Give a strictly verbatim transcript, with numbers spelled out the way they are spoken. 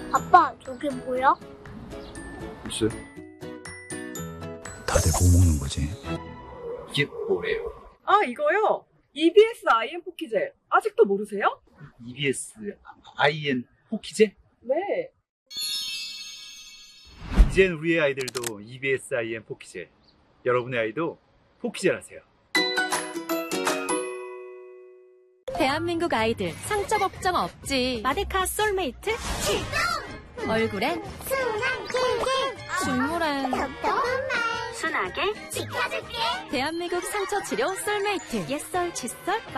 아빠, 저게 뭐야? 글쎄. 다들 뭐 먹는 거지? 이게 뭐예요? 아, 이거요? 이비에스 아이엔 포키젤. 아직도 모르세요? 이비에스 아이엔 포키제? 네. 이젠 우리의 아이들도 이비에스 아이엔 포키젤. 여러분의 아이도 포키젤 하세요. 대한민국 아이들 상처 걱정 없지. 마데카 솔메이트 출동! 얼굴엔 순한 길 줄무엔 똑똑한 말 순하게 지켜줄게. 대한민국 상처 치료 솔메이트. 옛설 칫솔